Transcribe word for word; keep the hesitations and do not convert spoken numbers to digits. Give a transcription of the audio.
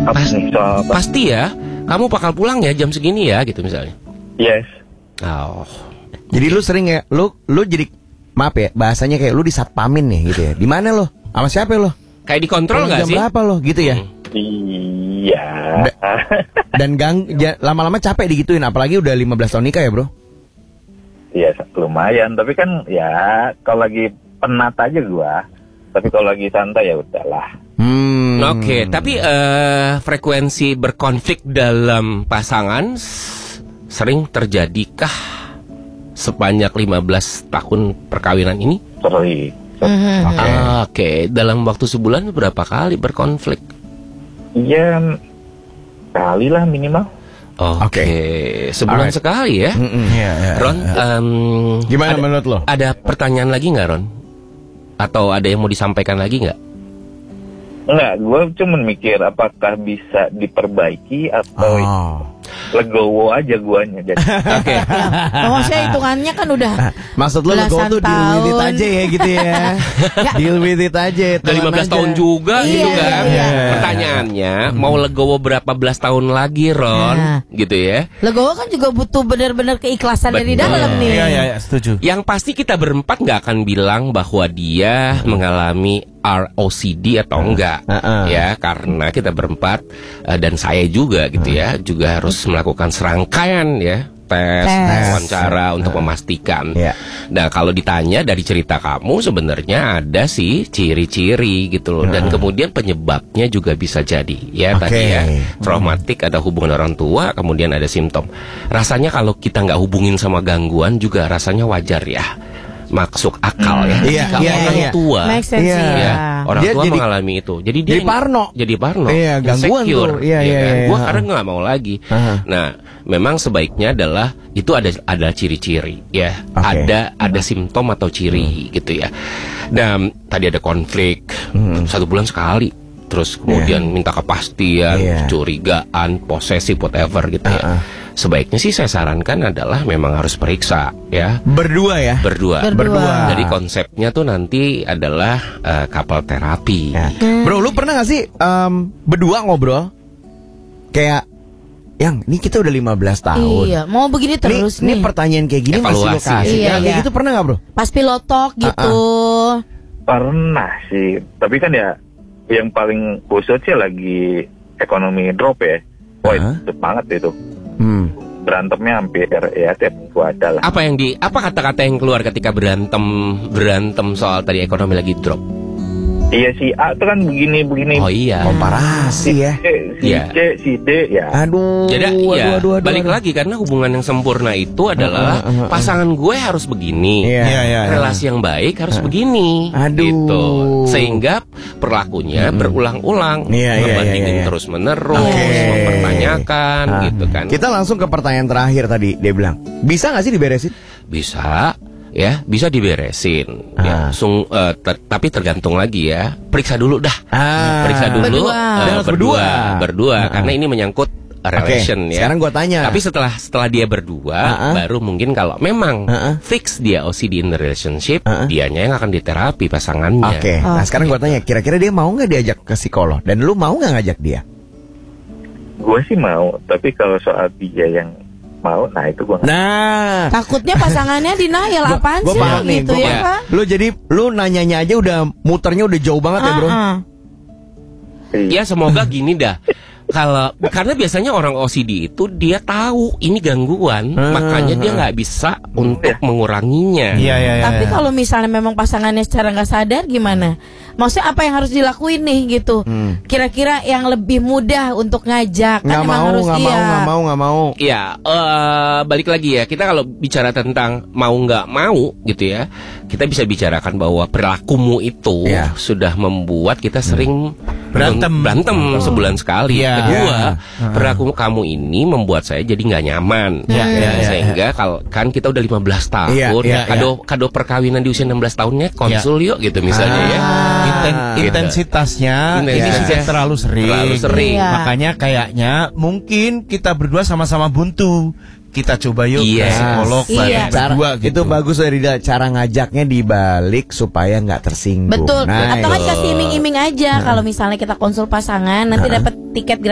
Apa Pas, nih soal apa? pasti ya, kamu bakal pulang ya jam segini ya gitu misalnya. Yes. Oh. Jadi lu sering ya, lu lu jadi maaf ya, bahasanya kayak lu disatpamin nih gitu ya. Di mana lo? Sama siapa lo? Kayak dikontrol Pulang nggak jam sih? berapa lo gitu ya? Hmm. Iya. Dan gang ja- lama-lama capek digituin, apalagi udah lima belas tahun nikah ya, Bro. Iya lumayan, tapi kan ya kalau lagi penat aja gua. Tapi kalau lagi santai ya udahlah. Hmm. Oke, tapi eh, frekuensi berkonflik dalam pasangan s- sering terjadikah sepanjak lima belas tahun perkawinan ini? Sering. Mhm. Oke. Ah, Oke, dalam waktu sebulan berapa kali berkonflik? Iya kali lah minimal. Oke, sebulan Alright. sekali ya. Mm-mm. Iya, iya. Ron, em, Gimana ada, menurut lo? ada pertanyaan lagi nggak, Ron? Atau ada yang mau disampaikan lagi nggak? Enggak, gue cuma mikir apakah bisa diperbaiki atau Oh. legowo aja guanya. Jadi Oke. Oh, maksudnya hitungannya kan udah Maksud lo legowo belasan tuh deal with it tahun. aja ya gitu ya. Deal with it aja. Udah lima belas tahun juga Iya, gitu kan. iya. Pertanyaannya, mau legowo berapa belas tahun lagi, Ron? Nah. Gitu ya. legowo kan juga butuh benar-benar keikhlasan dari Betul. dalam nih. Ya, Iya, ya, iya. ya, setuju. Yang pasti kita berempat nggak akan bilang bahwa dia mengalami R O C D atau enggak, Uh-uh. ya, karena kita berempat eh, dan saya juga gitu ya, juga harus melakukan serangkaian ya tes, Tes. wawancara untuk memastikan. Iya. Nah, kalau ditanya dari cerita kamu sebenarnya ada sih ciri-ciri gitu loh, dan kemudian penyebabnya juga bisa jadi ya Oke. tadi ya traumatik, ada hubungan orang tua, kemudian ada simptom. Rasanya kalau kita nggak hubungin sama gangguan juga rasanya wajar ya. Masuk akal ya. Iya, Jika iya, orang iya. tua Make sense Iya. sih, ya, ya. orang Dia tua jadi- mengalami itu. Jadi dia jadi parno. Jadi parno. Iya, gangguan insecure, tuh. Iya, ya iya, kan? iya, Gua iya. kadang nggak mau lagi. Aha. Nah, memang sebaiknya adalah itu ada ada ciri-ciri ya. Oke. Ada ada simptom atau ciri gitu ya. Dan tadi ada konflik satu bulan sekali. Terus kemudian minta kepastian, Iya. curigaan, posesif, whatever gitu ya. Uh-uh. Sebaiknya sih saya sarankan adalah memang harus periksa ya. Berdua ya. Berdua. Berdua. Jadi konsepnya tuh nanti adalah eh, couple terapi. Ya. Bro, lu pernah gak sih em, berdua ngobrol kayak, yang ini kita udah lima belas tahun. Iya, mau begini terus Ini, ini nih. pertanyaan kayak gini masih lo Evaluasi. kasih. Iya, Nah, kayak iya. gitu pernah gak, Bro? Pas pilotok gitu. pernah sih. Tapi kan ya yang paling khusus sih lagi ekonomi drop ya. Wah Hah? itu banget itu. Hmm. Berantemnya hampir ya tiap minggu ada lah. Apa yang di apa kata-kata yang keluar ketika berantem berantem soal tadi ekonomi lagi drop? Iya si A itu kan begini begini. Oh iya. Komparasi ya. C, si Iya. C, si D ya. Aduh. Jadi aduh, ya aduh, aduh, balik aduh. lagi karena hubungan yang sempurna itu adalah Uh, uh, uh, uh. pasangan gue harus begini. Iya. Iya, iya, iya. Relasi yang baik harus begini. Aduh. Gitu. Sehingga perlakunya berulang-ulang, Iya, iya, membandingin iya, iya. terus-menerus, Oke. mempertanyakan Nah, gitu kan. Kita langsung ke pertanyaan terakhir tadi. Dia bilang, bisa gak sih diberesin? Bisa ya, bisa diberesin ya, Ah. sung, eh, ter- tapi tergantung lagi ya. Periksa dulu dah. Ah. Periksa dulu Berdua. eh, Dan harus berdua, berdua. berdua Ah. karena ini menyangkut relation Oke, ya. sekarang gua tanya. Tapi setelah setelah dia berdua, Ah, ah. baru mungkin kalau memang Ah, ah. fix dia O C D in the relationship, Ah, ah. dianya yang akan diterapi pasangannya. Oke, nah Oke. sekarang gua tanya, kira-kira dia mau nggak diajak ke psikolog? Dan lu mau nggak ngajak dia? Gue sih mau, tapi kalau soal dia yang mau, nah itu gue nggak. Nah, Takutnya pasangannya denial Gua- apaan gua sih paham nih, gitu gua ya, paham. Pak? lu jadi lu nanyanya aja udah muternya udah jauh banget ya, Bro. Ah, ah. Ya semoga gini dah. Kalau karena biasanya orang O C D itu dia tahu ini gangguan, Ah, makanya dia ah. nggak bisa untuk menguranginya. Iya, iya, iya. Tapi kalau misalnya memang pasangannya secara nggak sadar gimana? Maksudnya apa yang harus dilakuin nih gitu? Hmm. Kira-kira yang lebih mudah untuk ngajak kan nggak emang mau, harus nggak iya. mau, nggak mau, nggak mau. Ya, eh, balik lagi ya. Kita kalau bicara tentang mau nggak mau gitu ya, kita bisa bicarakan bahwa perilakumu itu Ya. sudah membuat kita sering Berantem. berantem sebulan sekali. Iya. Kedua, Ya. perilaku kamu ini membuat saya jadi nggak nyaman. Ya, Ya, ya, ya, sehingga kalau kan kita udah lima belas tahun, Iya, iya, kado kado perkawinan di usia enam belas tahunnya konsul yuk gitu misalnya ya. Inten- Ah, gitu. intensitasnya Intensitasnya ini terlalu sering. terlalu sering. Iya. Makanya kayaknya mungkin kita berdua sama-sama buntu. Kita coba yuk Iya. ke psikolog Iya. bareng Cara, berdua gitu. itu bagus dari dia, cara ngajaknya dibalik supaya nggak tersinggung. Betul. Nah, Atau kan itu. kasih iming-iming aja kalau misalnya kita konsul pasangan nanti dapat tiket gratis